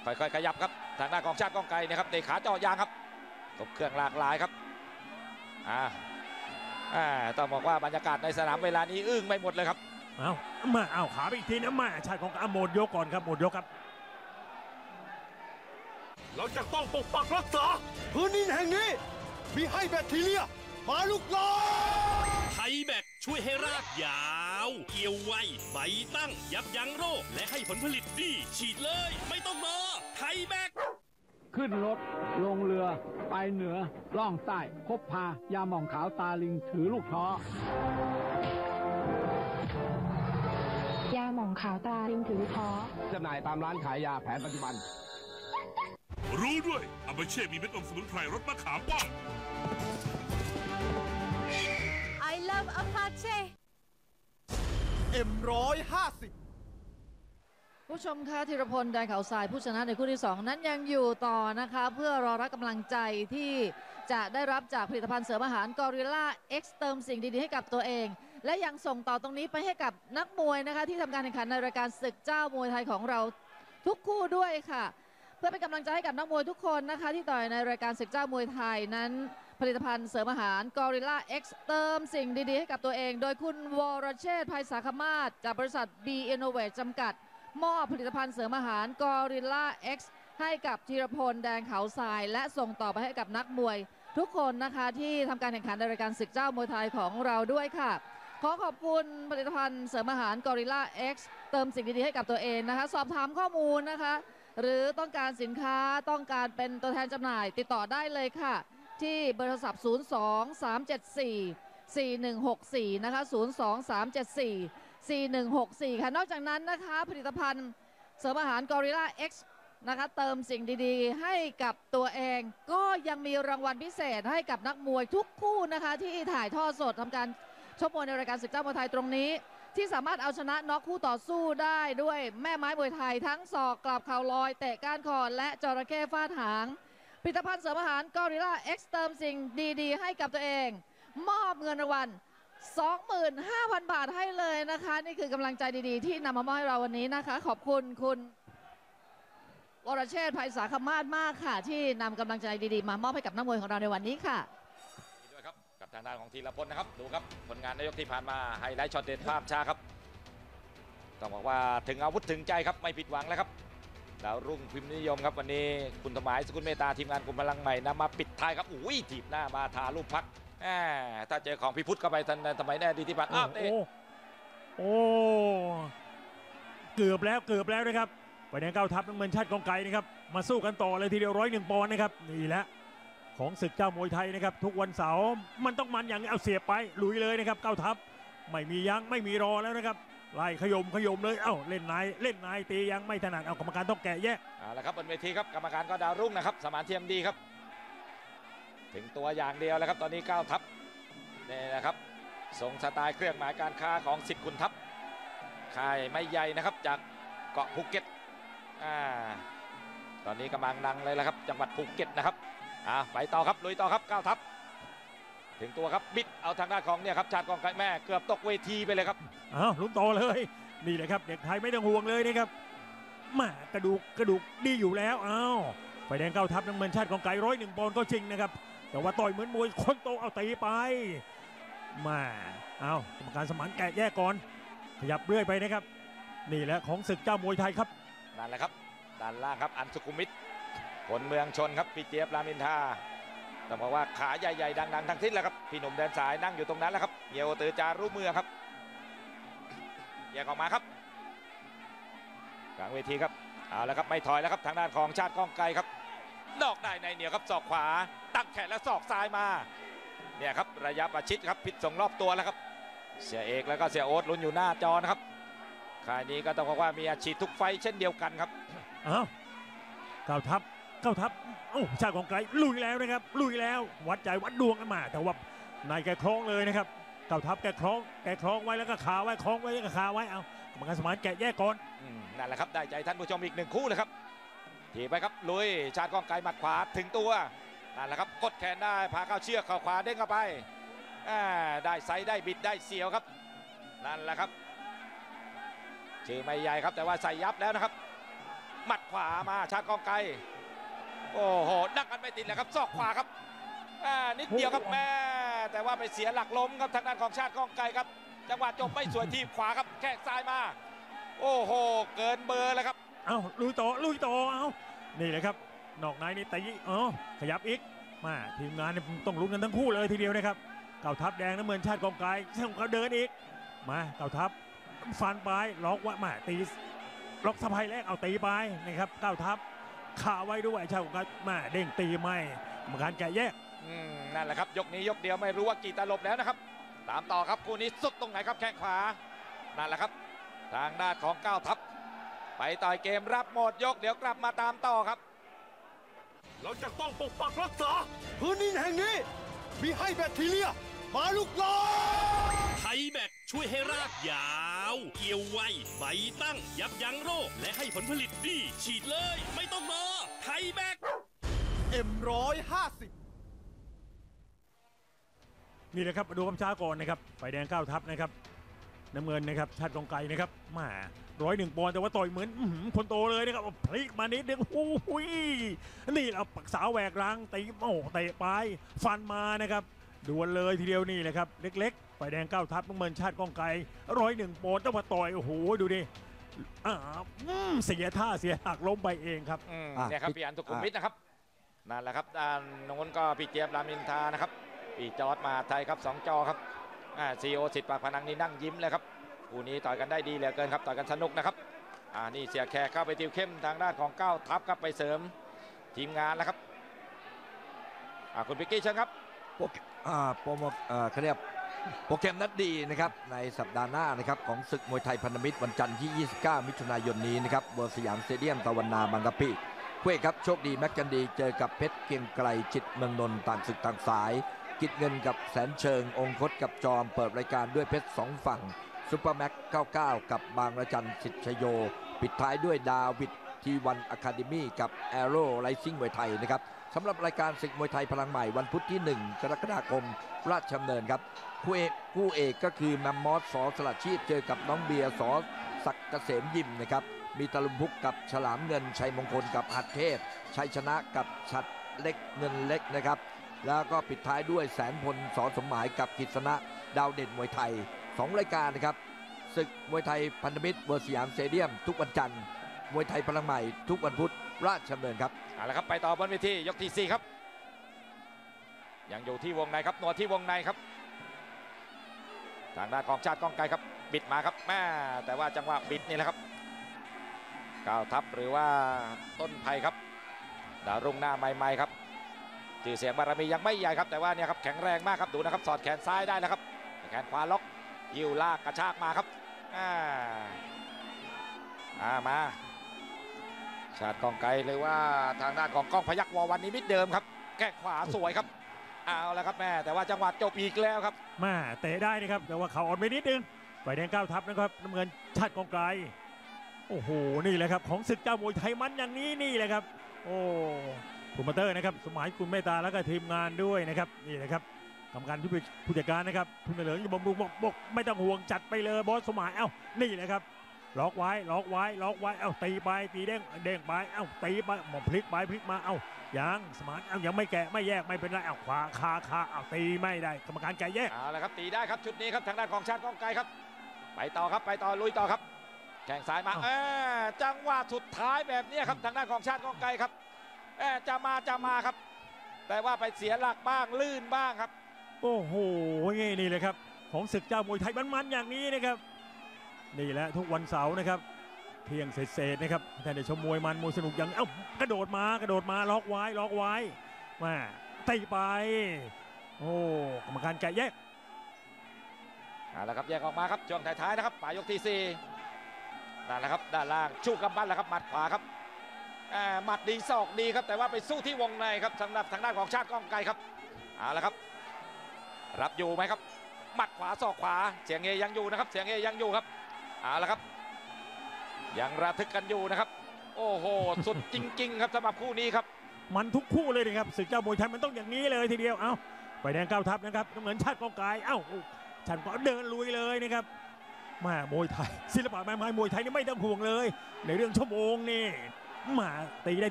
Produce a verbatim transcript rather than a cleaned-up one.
ค่อยๆขยับครับทางหน้าของชาติก้องไกรนะครับเตะขาเจาะยางครับตบเครื่องหลากหลายครับอ่าอ่าต้องบอกว่าบรรยากาศในสนามเวลานี้อึ้งไปหมดเลยครับเอามาเอาขาไปอีกทีนะมาชาติของการหมดยกก่อนครับหมดยกครับเราจะต้องปกปักรักษาพื้นดินแห่งนี้มีให้แบคทีเรียมาลุกลามไทยแบคช่วยให้รากยาวเกี่ยวไวใบตั้งยับยั้งโรคและให้ผลผลิตดีฉีดเลยไม่ต้องรอไทยแบคขึ้นรถลงเรือไปเหนือล่องใต้พบพายาหม่องขาวตาลิงถือลูกท้อยาหม่องขาวตาลิงถือท้อจำหน่ายตามร้านขายยาแผนปัจจุบันรู้ด้วยอาบาเช่มีเม็ดอมสมุนไพรรสมะขามป้อม I love Apache เอ็มร้อยห้าสิบผู้ชมคะธีรพลแดงเขาทรายผู้ชนะในคู่ที่สองนั้นยังอยู่ต่อนะคะเพื่อรอรับกำลังใจที่จะได้รับจากผลิตภัณฑ์เสริมอาหารกอริลล่า X เติมสิ่งดีๆให้กับตัวเองและยังส่งต่อตรงนี้ไปให้กับนักมวยนะคะที่ทำการแข่งขันในรายการศึกเจ้ามวยไทยของเราทุกคู่ด้วยค่ะเพื่อเป็นกำลังใจให้กับนักมวยทุกคนนะคะที่ต่อยในรายการศึกเจ้ามวยไทยนั้นผลิตภัณฑ์เสริมอาหารกอริลล่า X เติมสิ่งดีๆให้กับตัวเองโดยคุณวรเชษฐ์ ไพศาคมาศจากบริษัท B Innovate จำกัดมอบผลิตภัณฑ์เสริมอาหารกอริลล่า X ให้กับธีรพลแดงเขาทรายและส่งต่อไปให้กับนักมวยทุกคนนะคะที่ทำการแข่งขันในรายการศึกเจ้ามวยไทยของเราด้วยค่ะขอขอบคุณผลิตภัณฑ์เสริมอาหารกอริลล่า X เติมสิ่งดีๆให้กับตัวเองนะคะสอบถามข้อมูลนะคะหรือต้องการสินค้าต้องการเป็นตัวแทนจำหน่ายติดต่อได้เลยค่ะที่เบอร์โทรศัพท์ศูนย์ สอง สาม เจ็ด สี่ สี่ หนึ่ง หก สี่นะคะศูนย์ สอง สาม เจ็ด สี่ สี่ หนึ่ง หก สี่ค่ะนอกจากนั้นนะคะผลิตภัณฑ์เสริมอาหารกอริลล่า X นะคะเติมสิ่งดีๆให้กับตัวเองก็ยังมีรางวัลพิเศษให้กับนักมวยทุกคู่นะคะที่ถ่ายทอดสดทำการชกมวยในรายการศึกเจ้ามวยไทยตรงนี้ที่สามารถเอาชนะน็อกคู่ต่อสู้ได้ด้วยแม่ไม้มวยไทยทั้งศอกกลับเข่าลอยเตะก้านคอและจระเข้ฟาดหางผลิตภัณฑ์เสริมอาหารกอริลล่า X เติมสิ่งดีๆให้กับตัวเองมอบเงินรางวัล สองหมื่นห้าพัน บาทให้เลยนะคะนี่คือกำลังใจดีๆที่นำมามอบให้เราวันนี้นะคะขอบคุณคุณวรเชษฐ์ ไพศาคมาศมากค่ะที่นำกำลังใจดีๆมามอบให้กับนักมวยของเราในวันนี้ค่ะด้วยครับกับทางด้านของธีรพลนะครับดูครับผลงานในยกที่ผ่านมาไฮไลท์ช็อตเด็ดภาพช้าครับต้องบอกว่าถึงอาวุธถึงใจครับไม่ผิดหวังแล้วครับดาวรุ่งพิมพ์นิยมครับวันนี้คุณถมายสกุลเมตตาทีมงานกลุ่มพลังใหม่นำมาปิดท้ายครับอุ้ยถีบหน้ามาทาลูกพักถ้าเจอของพิพุทธเข้าไปทันสมัยแน่ดีที่ผ่านอ้าวเตะโอ้เกือบแล้วเกือบแล้วนะครับไปแดงเก้าทัพน้ำเงินชาติกองไกรนะครับมาสู้กันต่อเลยทีเดียวร้อยหนึ่งปอนด์นะครับนี่แหละของศึกเจ้ามวยไทยนะครับทุกวันเสาร์มันต้องมันอย่างเอาเสียบไปลุยเลยนะครับเก้าทัพไม่มียั้งไม่มีรอแล้วนะครับไล่ขยมขยมเลยเอ้าเล่นนายเล่นนายตียังไม่ถนัดเอากรรมการต้องแกะแยกเอาละครับบนเวทีครับกรรมการก็ดาวรุ่งนะครับสมานเทียมดีครับถึงตัวอย่างเดียวแล้วครับตอนนี้เก้าทัพนี่นะครับส่งสไตล์เครื่องหมายการค้าของสิทธิ์คุณทัพค่ายไม่ใหญ่นะครับจากเกาะภูเก็ตอ่าตอนนี้กำลังดังเลยแล้วครับจังหวัดภูเก็ตนะครับอ่าไปต่อครับลุยต่อครับเก้าทัพถึงตัวครับบิดเอาทางด้านของเนี่ยครับชาติกองไกรแม่เกือบตกเวทีไปเลยครับอ้าวลุ้นต่อเลยนี่แหละครับเด็กไทยไม่ต้องห่วงเลยนะครับมากระดูกกระดูกดีอยู่แล้วอ้าวไฟแดงเก้าทัพน้ำเงินชาติกองไกรร้อยหนึ่งปอนด์ก็จริงนะครับแต่ว่าต่อยเหมือนมวยคนโตเอาตีไปมาเอากรรมการสมานแกะแยกก่อนขยับเรื่อยไปนะครับนี่แหละของศึกเจ้ามวยไทยครับนั่นแหละครับด้านล่างครับอันสุขุมิตผลเมืองชนครับพี่เจี๊ยบรามินทาต้องบอกว่าขาใหญ่ๆดังๆทั้งสิ้นแล้วครับพี่หนุ่มเดินสายนั่งอยู่ตรงนั้นแล้วครับเหี่ยวตือจารู้เมืองครับแยกออกมาครับกลางเวทีครับเอาแล้วครับไม่ถอยแล้วครับทางด้านของชาติก้องไกรครับนอกได้ในเหนียวครับศอกขวาตั้งแขนแล้วศอกซ้ายมาเนี่ยครับระยะประชิดครับพิษส่งรอบตัวแล้วครับเสียเอกแล้วก็เสียโอ๊ตลุ้นอยู่หน้าจอนะครับค่ายนี้ก็ต้องบอกว่ามีอาชีพทุกไฟเช่นเดียวกันครับอ้าวเก้าทัพเก้าทัพโอ้ชาติกองไกรลุยแล้วนะครับลุยแล้ววัดใจวัดดวงกันมาแต่ว่านายแกคล้องเลยนะครับเก้าทัพแกคล้องแกคล้องไว้แล้วก็ขาไว้คล้องไว้แล้วก็ขาไว้เอากรรมการสมานแกะแยกก่อนนั่นแหละครับได้ใจท่านผู้ชมอีกหนึ่งคู่เลยครับถีบไปครับลุยชาติกองไกรหมัดขวาถึงตัวนั่นแหละครับกดแขนได้พาเข้าเชือกเข้าขวาเด้งเข้าไปได้ไซด์ได้บิดได้เสียวครับนั่นแหละครับชื่อไม่ใหญ่ครับแต่ว่าใส่ยับแล้วนะครับหมัดขวามาชาติกองไกรโอ้โหดักกันไม่ติดเลยครับศอกขวาครับอ่านิดเดียวครับแม่แต่ว่าไปเสียหลักล้มครับทางด้านของชาติกองไกรครับจังหวะจบไม่สวยทีบขวาครับแข้งซ้ายมาโอ้โหเกินเบอร์แล้วครับเอ้าลุยต่อลุยต่อเอ้านี่แหละครับนอกในนี่ตีอ๋อขยับอีกมาทีมงานเนี่ยต้องลุ้นกันทั้งคู่เลยทีเดียวนะครับเก่าทัพแดงน้ำเงินชาติกองไกรช่างเขาเดินอีกมาเก่าทัพฟันไปล็อกว่ามาตีล็อกสะพายแรกเอาตีไปนะครับเก่าทัพขาไว้ด้วยชาติกองไกรมาเด้งตีไม่เหมือนการแกะแยกอืมนั่นแหละครับยกนี้ยกเดียวไม่รู้ว่ากี่ตลบแล้วนะครับตามต่อครับคู่นี้สุดตรงไหนครับแข้งขวานั่นแหละครับทางด้านของก้าวทัพไปต่อยเกมรับหมดยกเดี๋ยวกลับมาตามต่อครับเราจะต้องปกปักรักษาพื้นดินแห่งนี้มีให้แบคทีเรียมาลุกลามไทยแบกช่วยให้รากยาว เกี่ยวไวใบตั้งยับยั้งโรคและให้ผลผลิตดี ฉีดเลยไม่ต้องรอไทยแบกเอ็มร้อยห้าสิบนี่แหละครับมาดูคำช้าก่อนนะครับไฟแดงเก้าทัพนะครับน้ำเงินนะครับชาติกองไกรนะครับมาร้อยหนึ่งปอนด์แต่ว่าต่อยเหมือนอื้อหือคนโตเลยนะครับพลิกมานิดนึงโอ้โหนี่เราปักสาวแหวกรังตีโอ้เตะไปฟันมานะครับดวลเลยทีเดียวนี่แหละครับเล็กๆไฟแดงเก้าทัพน้ำเงินชาติกองไกรร้อยหนึ่งปอนด์ต้องมาต่อยโอ้โหดูดิอ่าอืมเสียท่าเสียหักล้มไปเองครับอืมอ่ะเนี่ยครับพี่พี่อันสุขุมวิทนะครับนั่นแหละครับด้านโน้นก็พี่เจี๊ยบรามอินทรานะครับพี่จอร์ดมาไทยครับสองจอครับอ่าซีโอสิทธิ์ปากพนังนี่นั่งยิ้มเลยครับคู่นี้ต่อยกันได้ดีเหลือเกินครับต่อยกันสนุกนะครับอ่านี่เสียแขกเข้าไปติวเข้มทางด้านของก้าวทัพครับไปเสริมทีมงานแล้วครับอ่าคุณพิกกี้เชิญครับโปรแกรมอ่าโปรโมเอ่อเขาเรียกโปรแกรมนัดดีนะครับในสัปดาห์หน้านะครับของศึกมวยไทยพันธมิตรวันจันทร์ที่ ยี่สิบเก้า มิถุนายนนี้นะครับบนสยามสเตเดียมตะวันนาบางกะปิคู่เอกครับโชคดีแม็กกันดีเจอกับเพชรเกรียงไกรจิตเมืองนนท์ต่างศึกต่างสายกิจเงินกับแสนเชิงองคตกับจอมเปิดรายการด้วยเพชรสองฝั่งซุปเปอร์แม็กเก้าสิบเก้ากับบางระจันสิทธิ์ชโยปิดท้ายด้วยดาวิดทีวันอะคาเดมี่กับแอโร่ไรซิ่งมวยไทยนะครับสำหรับรายการศึกมวยไทยพลังใหม่วันพุธที่หนึ่งกรกฎาคมราชดำเนินครับคู่เอกคู่เอกก็คือแมมมอสสอสละชีพเจอกับน้องเบียร์สอศักดิ์เกษมยิมนะครับมีตะลุมพุกกับฉลามเงินชัยมงคลกับหัดเทพชัยชนะกับฉัดเล็กเงินเล็กนะครับแล้วก็ปิดท้ายด้วยแสนพลสอสมหมายกับกฤษณะดาวเด่นมวยไทยสองรายการนะครับศึกมวยไทยพันธมิตรเวอร์สยามสเตเดียมทุกวันจันทร์มวยไทยพลังใหม่ทุกวันพุธราชดำเนินครับเอาละครับไปต่อบนเวทียกที่สี่ครับยังอยู่ที่วงในครับหนวดที่วงในครับทางด้านของชาติกองไกรครับบิดมาครับแม่แต่ว่าจังหวะบิดนี่แหละครับก้าวทัพหรือว่าต้นไผ่ครับดาวรุ่งหน้าใหม่ๆครับชื่อเสียงบารมียังไม่ใหญ่ครับแต่ว่าเนี่ยครับแข็งแรงมากครับดูนะครับสอดแขนซ้ายได้แล้วครับแขนขวาล็อกยิ้วลากกระชากมาครับอ่าอ่ามาชาติกองไกรหรือว่าทางด้านของกล้องพยัคฆ์ววันนิมิตเดิมครับแก้ขวาสวยครับเอาแล้วครับแม่แต่ว่าจังหวะจบอีกแล้วครับมาเตะได้นะครับแต่ว่าเขาอ่อนไปนิดนึงไฟแดงเก้าทัพนะครับน้ำเงินชาติกองไกรโอ้โหนี่แหละครับของศึกเจ้ามวยไทยมันอย่างนี้นี่แหละครับโอ้โปรโมเตอร์นะครับสมัยคุณเมตตาแล้วก็ทีมงานด้วยนะครับนี่แหละครับกรรมการผู้จัดการนะครับทุนเหลิงจะบำรุงบอกบอกไม่ต้องห่วงจัดไปเลยบอสสมัยเอ้านี่แหละครับล็อกไว้ล็อกไว้ล็อกไว้เอ้าตีไปตีเด้งเด้งไปเอ้าตีไปหมอพลิกไปพลิกมาเอ้ายังสมาร์ทเอ้ายังไม่แกะไม่แยกไม่เป็นไรเอ้าขวาคาคาเอ้าตีไม่ได้กรรมการแกะแยกเอาละครับตีได้ครับชุดนี้ครับทางด้านของชาติกองไกรครับไปต่อครับไปต่อลุยต่อครับแข้งซ้ายมาเออจังหวะสุดท้ายแบบนี้ครับทางด้านของชาติกองไกรครับเออจะมาจะมาครับแต่ว่าไปเสียหลักบ้างลื่นบ้างครับโอ้โหนี่เลยครับของศึกเจ้ามวยไทยมันๆอย่างนี้นะครับนี่แหละทุกวันเสาร์นะครับเที่ยงเศษๆนะครับท่านได้ชมมวยมันมวยสนุกอย่างเอ้ากระโดดมากระโดดมาล็อกไว้ล็อกไว้มาตีไปโอ้กรรมการแกะแยกเอาละครับแยกออกมาครับช่วงท้ายๆนะครับปลายยกที่สี่นั่นแหละครับด้านล่างชูกำปั้นแล้วครับหมัดขวาครับหมัดดีศอกดีครับแต่ว่าไปสู้ที่วงในครับสำหรับทางด้านของชาติกองไกรครับเอาละครับรับอยู่ไหมครับหมัดขวาศอกขวาเสียงเอยังอยู่นะครับเสียงเอยังอยู่ครับเอาละครับยังระทึกกันอยู่นะครับโอ้โหสุดจริงๆครับสำหรับคู่นี้ครับมันทุกคู่เลยนะครับศึกเจ้ามวยไทยมันต้องอย่างนี้เลยทีเดียวเอ้าไฟแดงเก้าทัพนะครับน้ำเงินชาติกองไกรเอ้าฉันก็เดินลุยเลยนะครับมามวยไทยศิลปะแม่ไม้มวยไทยนี่ไม่ต้องห่วงเลยในเรื่องชั่วโมงนี่มาตีได้